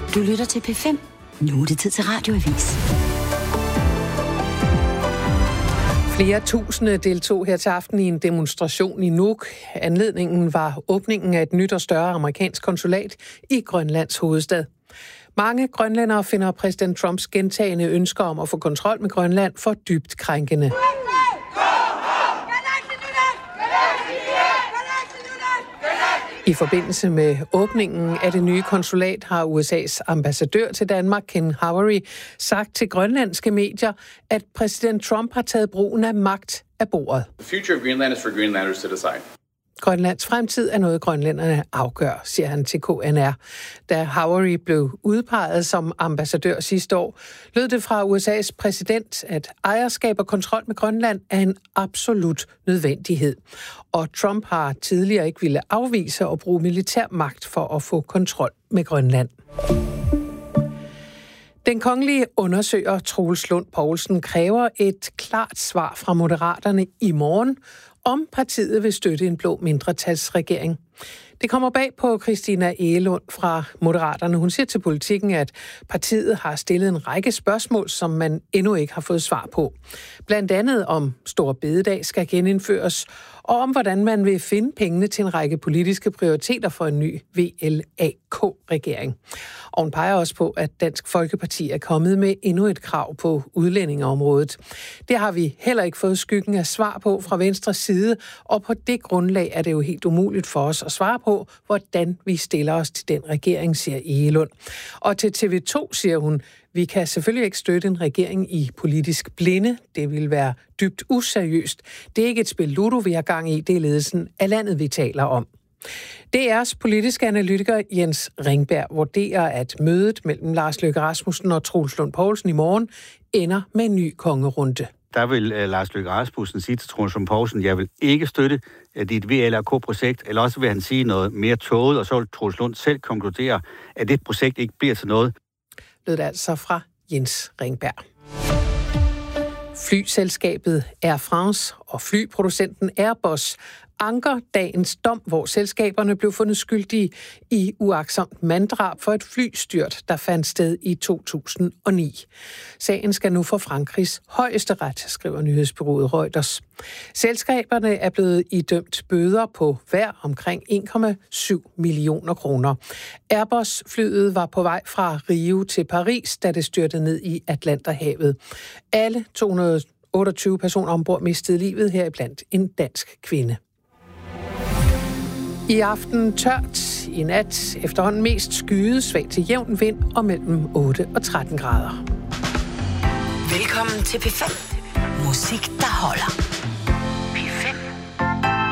Du lytter til P5. Nu er det tid til Radioavis. Flere tusinde deltog her til aften i en demonstration i Nuuk. Anledningen var åbningen af et nyt og større amerikansk konsulat i Grønlands hovedstad. Mange grønlændere finder præsident Trumps gentagne ønsker om at få kontrol med Grønland for dybt krænkende. I forbindelse med åbningen af det nye konsulat har USA's ambassadør til Danmark, Ken Havery, sagt til grønlandske medier, at præsident Trump har taget brugen af magt af bordet. The future of Greenland is for Greenlanders to decide. Grønlands fremtid er noget, grønlænderne afgør, siger han til KNR. Da Havery blev udpeget som ambassadør sidste år, lød det fra USA's præsident, at ejerskab og kontrol med Grønland er en absolut nødvendighed. Og Trump har tidligere ikke ville afvise at bruge militær magt for at få kontrol med Grønland. Den kongelige undersøger Troels Lund Poulsen kræver et klart svar fra Moderaterne i morgen, om partiet vil støtte en blå mindretalsregering. Det kommer bag på Christina Egelund fra Moderaterne. Hun siger til Politikken, at partiet har stillet en række spørgsmål, som man endnu ikke har fået svar på. Blandt andet om Store Bededag skal genindføres, og om hvordan man vil finde pengene til en række politiske prioriteter for en ny VLAK-regering. Og hun peger også på, at Dansk Folkeparti er kommet med endnu et krav på udlændingeområdet. Det har vi heller ikke fået skyggen af svar på fra Venstres side, og på det grundlag er det jo helt umuligt for os at svare på, hvordan vi stiller os til den regering, siger Egelund. Og til TV2 siger hun, vi kan selvfølgelig ikke støtte en regering i politisk blinde. Det vil være dybt useriøst. Det er ikke et spil Ludo, vi har gang i. Det er ledelsen af landet, vi taler om. DR's politiske analytiker Jens Ringberg vurderer, at mødet mellem Lars Løkke Rasmussen og Troels Lund Poulsen i morgen ender med en ny kongerunde. Der vil Lars Løkke Rasmussen sige til Troels Lund Poulsen, jeg vil ikke støtte dit VLAK-projekt, eller også vil han sige noget mere tåget, og så vil Troels Lund selv konkludere, at det projekt ikke bliver til noget. Lød det altså fra Jens Ringberg. Flyselskabet Air France og flyproducenten Airbus anker dagens dom, hvor selskaberne blev fundet skyldige i uagtsomt manddrab for et flystyrt, der fandt sted i 2009. Sagen skal nu for Frankrigs højesteret, skriver nyhedsbureauet Reuters. Selskaberne er blevet idømt bøder på hver omkring 1,7 millioner kroner. Airbus-flyet var på vej fra Rio til Paris, da det styrtede ned i Atlanterhavet. Alle 228 personer ombord mistede livet, heriblandt en dansk kvinde. I aften tørt, i nat efterhånden mest skyet, svag til jævn vind og mellem 8 og 13 grader. Velkommen til P5. Musik, der holder.